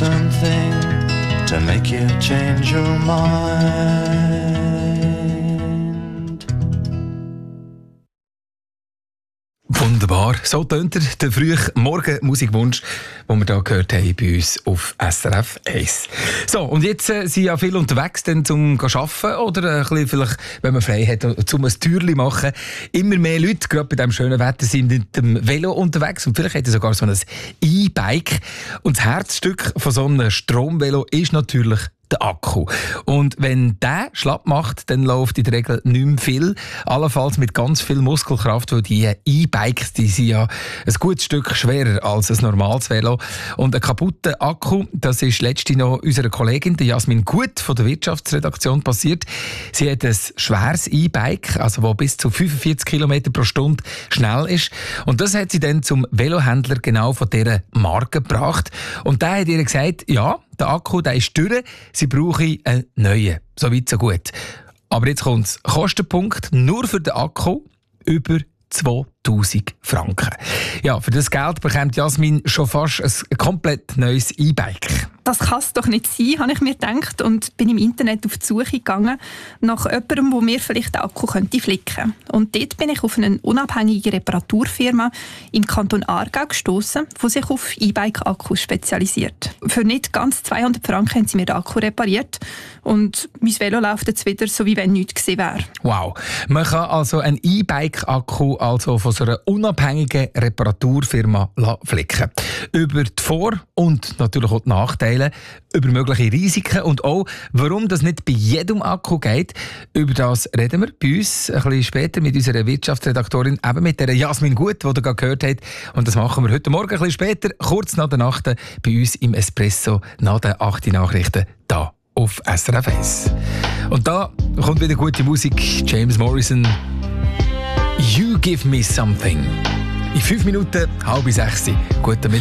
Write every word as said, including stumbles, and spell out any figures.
certain thing to make you change your mind. Wunderbar. So tönt er, der frühe Morgen-Musikwunsch, den wir hier gehört haben bei uns auf S R F eins. So, und jetzt äh, sind ja viele unterwegs, dann zum Arbeiten oder ein bisschen vielleicht, wenn man frei hat, zum ein Türchen machen. Immer mehr Leute, gerade bei diesem schönen Wetter, sind mit dem Velo unterwegs und vielleicht hat er sogar so ein E-Bike. Und das Herzstück von so einem Stromvelo ist natürlich der Akku. Und wenn der schlapp macht, dann läuft in der Regel nicht mehr viel. Allenfalls mit ganz viel Muskelkraft, weil die E-Bikes, die sind ja ein gutes Stück schwerer als ein normales Velo. Und ein kaputter Akku, das ist letztens noch unserer Kollegin, der Jasmin Gut von der Wirtschaftsredaktion, passiert. Sie hat ein schweres E-Bike, also das bis zu fünfundvierzig Kilometer pro Stunde schnell ist. Und das hat sie dann zum Velohändler genau von dieser Marke gebracht. Und der hat ihr gesagt, ja, der Akku, der ist durch, sie brauche einen neuen. So weit, so gut. Aber jetzt kommt es. Kostenpunkt nur für den Akku über zweitausend Franken. Ja, für das Geld bekommt Jasmin schon fast ein komplett neues E-Bike. Das kann es doch nicht sein, habe ich mir gedacht und bin im Internet auf die Suche gegangen nach jemandem, der mir vielleicht den Akku könnte flicken könnte. Und dort bin ich auf eine unabhängige Reparaturfirma im Kanton Aargau gestoßen, die sich auf E-Bike-Akkus spezialisiert. Für nicht ganz zweihundert Franken haben sie mir den Akku repariert und mein Velo läuft jetzt wieder so, wie wenn nichts gewesen wäre. Wow. Man kann also einen E-Bike-Akku also von so einer unabhängigen Reparaturfirma flicken. Über die Vor- und natürlich auch die Nachteile, über mögliche Risiken und auch, warum das nicht bei jedem Akku geht. Über das reden wir bei uns ein bisschen später mit unserer Wirtschaftsredaktorin, eben mit der Jasmin Gut, die ihr gerade gehört habt. Und das machen wir heute Morgen ein bisschen später, kurz nach der Nacht, bei uns im Espresso, nach den acht Nachrichten, da auf S R F eins. Und da kommt wieder gute Musik. James Morrison, You Give Me Something. In fünf Minuten, halb sechs. Guten Mittag.